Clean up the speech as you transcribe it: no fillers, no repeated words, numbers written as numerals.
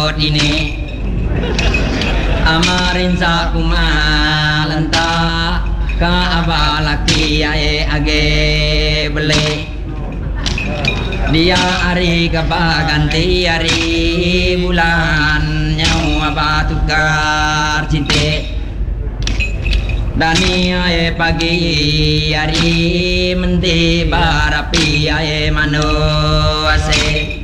ini amarin sa kumalanta ka abalaki ay age beli dia ari kabaganti ari bulan nyawa batukar cinte dani ay pagi ari menti barapi ay mano ase